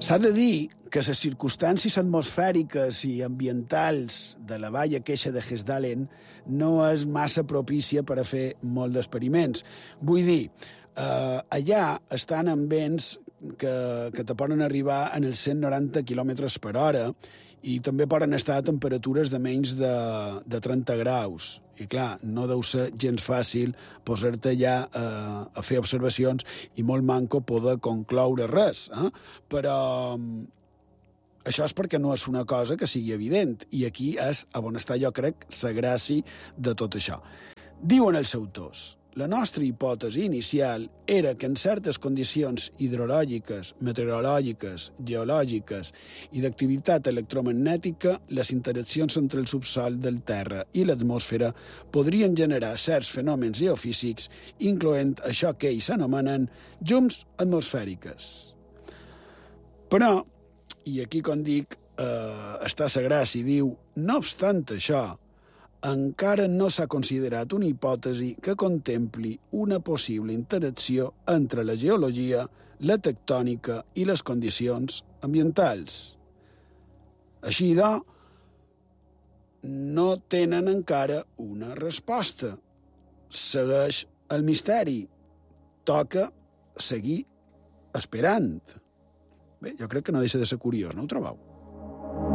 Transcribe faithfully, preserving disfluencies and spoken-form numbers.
S'ha de dir que les circumstàncies atmosfèriques i ambientals de la vall queixa de Hessdalen no és massa propícia per a fer molt d'experiments. Vull dir, eh, allà estan en vents que, que te poden arribar en els cent noranta quilòmetres per hora i també poden estar a temperatures de menys de, de trenta graus. I clar, no deu ser gens fàcil posar-te allà eh, a fer observacions i molt manco poder concloure res. Eh? Però això és perquè no és una cosa que sigui evident. I aquí és on està, jo crec, la gràcia de tot això. Diuen els autors: la nostra hipòtesi inicial era que en certes condicions hidrològiques, meteorològiques, geològiques i d'activitat electromagnètica, les interaccions entre el subsòl del terra i l'atmosfera podrien generar certs fenòmens geofísics, incloent això que ells anomenen llums atmosfèriques. Però, i aquí, com dic, eh, està la gràcia, diu, no obstant això, encara no s'ha considerat una hipòtesi que contempli una possible interacció entre la geologia, la tectònica i les condicions ambientals. Així, doncs, no tenen encara una resposta. Segueix el misteri. Toca seguir esperant. Bé, jo crec que no deixa de ser curiós, no ho trobeu?